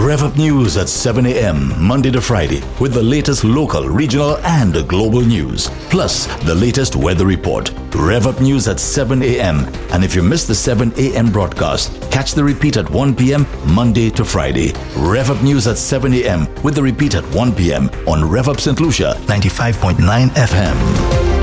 Rev Up News at 7 a.m. Monday to Friday with the latest local, regional and global news. Plus the latest weather report. Rev Up News at 7 a.m. And if you miss the 7 a.m. broadcast, catch the repeat at 1 p.m. Monday to Friday. Rev Up News at 7 a.m. with the repeat at 1 p.m. on Rev Up St. Lucia 95.9 FM.